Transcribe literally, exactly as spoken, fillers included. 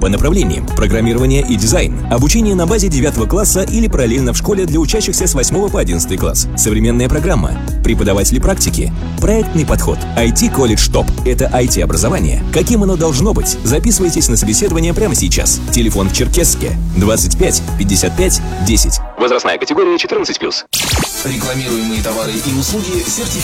по направлениям: программирование и дизайн, обучение на базе девятого класса или параллельно в школе для учащихся с восьмого по одиннадцатый класс, современная программа, преподаватели практики, проектный подход, ай ти-колледж ТОП. Это ай ти-образование, каким оно должно быть. Записывайтесь на собеседование прямо сейчас. Телефон в Черкесске двадцать пять пятьдесят пять десять. Возрастная категория четырнадцать плюс. Рекламируемые товары и услуги сертифицированы.